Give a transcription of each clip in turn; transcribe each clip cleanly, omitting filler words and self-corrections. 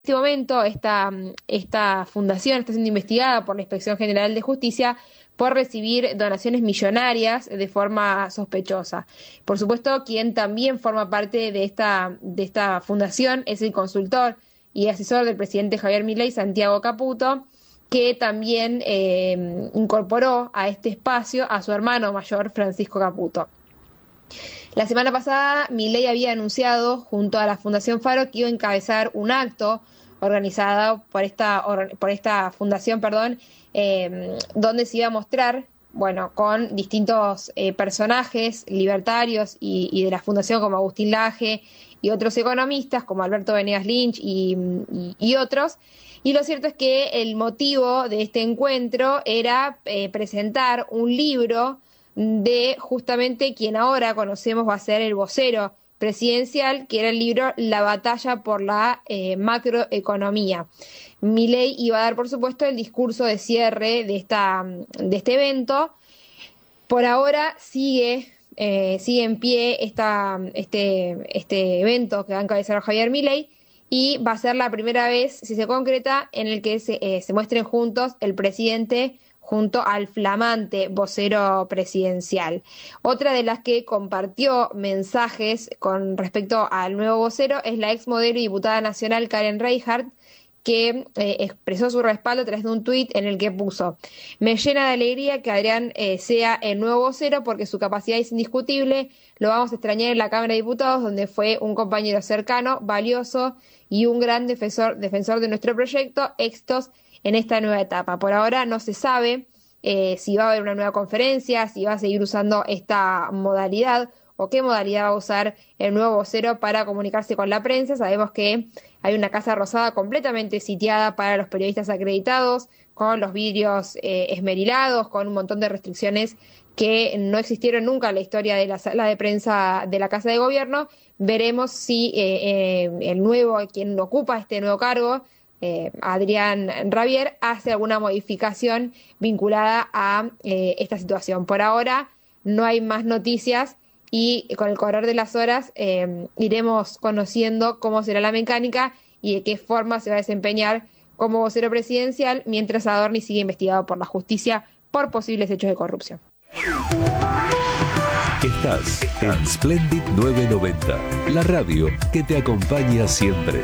este momento esta fundación está siendo investigada por la Inspección General de Justicia por recibir donaciones millonarias de forma sospechosa. Por supuesto, quien también forma parte de esta fundación es el consultor y asesor del presidente Javier Milei, Santiago Caputo, que también incorporó a este espacio a su hermano mayor, Francisco Caputo. La semana pasada, Milei había anunciado junto a la Fundación Faro que iba a encabezar un acto organizado por esta fundación, donde se iba a mostrar, con distintos personajes libertarios y de la fundación como Agustín Laje y otros economistas como Alberto Venegas Lynch y otros. Y lo cierto es que el motivo de este encuentro era presentar un libro de justamente quien ahora conocemos va a ser el vocero presidencial, que era el libro La batalla por la macroeconomía. Milei iba a dar, por supuesto, el discurso de cierre de este evento. Por ahora sigue en pie este evento que va a encabezar Javier Milei, y va a ser la primera vez, si se concreta, en el que se muestren juntos el presidente junto al flamante vocero presidencial. Otra de las que compartió mensajes con respecto al nuevo vocero es la ex modelo y diputada nacional Karen Reichardt, que expresó su respaldo a través de un tuit en el que puso: me llena de alegría que Adrián sea el nuevo vocero porque su capacidad es indiscutible, lo vamos a extrañar en la Cámara de Diputados, donde fue un compañero cercano, valioso y un gran defensor de nuestro proyecto. Éxitos en esta nueva etapa. Por ahora no se sabe si va a haber una nueva conferencia, si va a seguir usando esta modalidad o qué modalidad va a usar el nuevo vocero para comunicarse con la prensa. Sabemos que hay una Casa Rosada completamente sitiada para los periodistas acreditados, con los vidrios esmerilados, con un montón de restricciones que no existieron nunca en la historia de la sala de prensa de la Casa de Gobierno. Veremos si quien ocupa este nuevo cargo, Adrián Rabier, hace alguna modificación vinculada a esta situación. Por ahora no hay más noticias y con el correr de las horas iremos conociendo cómo será la mecánica y de qué forma se va a desempeñar como vocero presidencial, mientras Adorni sigue investigado por la justicia por posibles hechos de corrupción. Estás en Splendid 990, la radio que te acompaña siempre.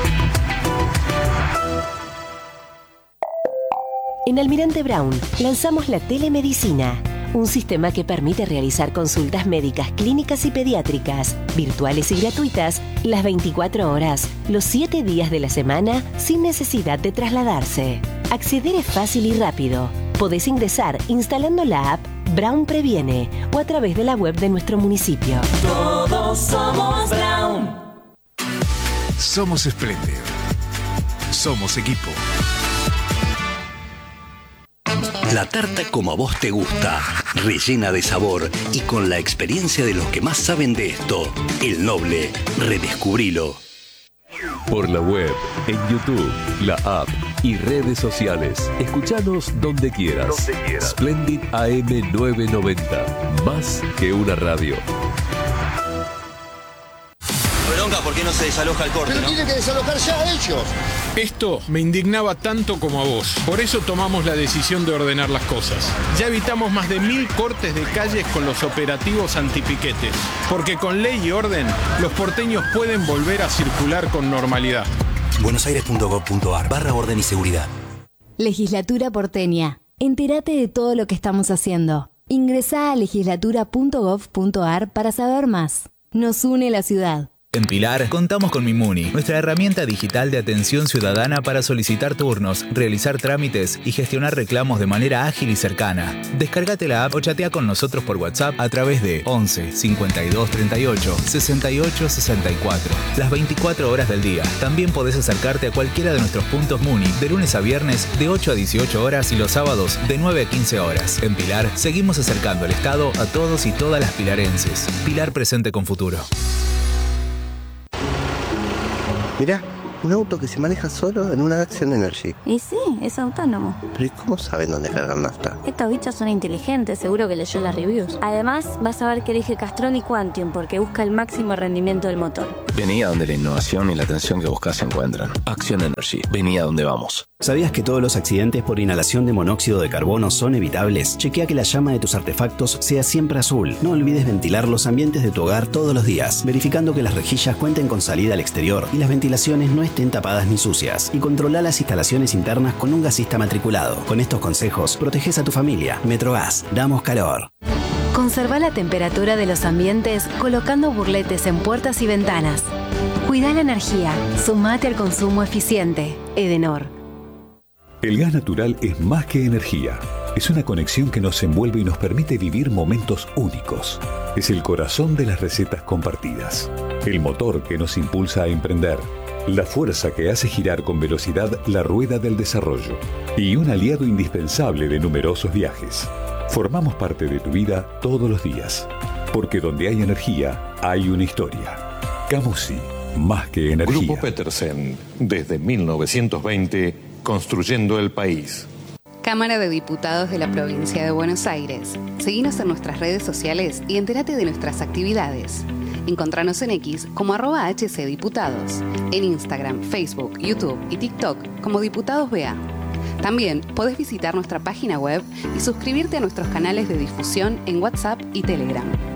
En Almirante Brown lanzamos la telemedicina, un sistema que permite realizar consultas médicas, clínicas y pediátricas, virtuales y gratuitas, las 24 horas, los 7 días de la semana, sin necesidad de trasladarse. Acceder es fácil y rápido. Podés ingresar instalando la app Brown Previene o a través de la web de nuestro municipio. Todos somos Brown. Somos espléndido. Somos equipo. La tarta como a vos te gusta, rellena de sabor y con la experiencia de los que más saben de esto. El Noble, redescubrilo. Por la web, en YouTube, la app y redes sociales. Escuchanos donde quieras. Splendid AM 990. Más que una radio. Bronca, ¿por qué no se desaloja el corte? Pero tienen que desalojar ya ellos. Esto me indignaba tanto como a vos. Por eso tomamos la decisión de ordenar las cosas. Ya evitamos más de 1000 cortes de calles con los operativos antipiquetes. Porque con ley y orden, los porteños pueden volver a circular con normalidad. buenosaires.gov.ar/orden y seguridad. Legislatura porteña. Entérate de todo lo que estamos haciendo. Ingresá a legislatura.gov.ar para saber más. Nos une la ciudad. En Pilar, contamos con Mimuni, nuestra herramienta digital de atención ciudadana para solicitar turnos, realizar trámites y gestionar reclamos de manera ágil y cercana. Descárgate la app o chatea con nosotros por WhatsApp a través de 11 52 38 68 64. Las 24 horas del día. También podés acercarte a cualquiera de nuestros puntos Muni de lunes a viernes de 8 a 18 horas y los sábados de 9 a 15 horas. En Pilar, seguimos acercando el Estado a todos y todas las pilarenses. Pilar presente con futuro. Mirá, Un auto que se maneja solo en una Action Energy. Y sí, es autónomo. Pero ¿y cómo saben dónde cargar nafta? Estos bichos son inteligentes, seguro que leyó las reviews. Además, vas a ver que elige Castrol y Quantium porque busca el máximo rendimiento del motor. Vení a donde la innovación y la atención que buscas se encuentran. Action Energy. Vení a donde vamos. ¿Sabías que todos los accidentes por inhalación de monóxido de carbono son evitables? Chequea que la llama de tus artefactos sea siempre azul. No olvides ventilar los ambientes de tu hogar todos los días, verificando que las rejillas cuenten con salida al exterior y las ventilaciones no estén tapadas ni sucias. Y controla las instalaciones internas con un gasista matriculado. Con estos consejos, proteges a tu familia. Metrogas, damos calor. Conserva la temperatura de los ambientes colocando burletes en puertas y ventanas. Cuida la energía. Sumate al consumo eficiente. Edenor. El gas natural es más que energía. Es una conexión que nos envuelve y nos permite vivir momentos únicos. Es el corazón de las recetas compartidas. El motor que nos impulsa a emprender. La fuerza que hace girar con velocidad la rueda del desarrollo. Y un aliado indispensable de numerosos viajes. Formamos parte de tu vida todos los días. Porque donde hay energía, hay una historia. Camusi, más que energía. Grupo Petersen, desde 1920, construyendo el país. Cámara de Diputados de la Provincia de Buenos Aires. Seguinos en nuestras redes sociales y entérate de nuestras actividades. Encontranos en X como @HCDiputados, en Instagram, Facebook, YouTube y TikTok como Diputados BA. También podés visitar nuestra página web y suscribirte a nuestros canales de difusión en WhatsApp y Telegram.